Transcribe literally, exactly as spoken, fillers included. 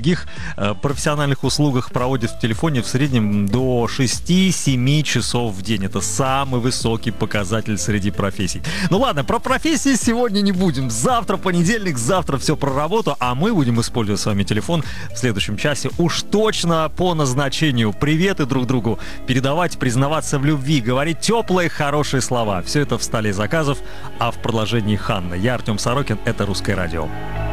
других э, профессиональных услугах проводит в телефоне в среднем до шести-семи часов в день. Это самый высокий показатель среди профессий. Ну ладно, про профессии сегодня не будем. Завтра понедельник, завтра все про работу, а мы будем использовать с вами телефон в следующем часе уж точно по назначению. Приветы друг другу передавать, признаваться в любви, говорить теплые, хорошие слова. Все это в столе заказов, а в продолжении Ханна. Я Артем Сорокин, это «Русское радио».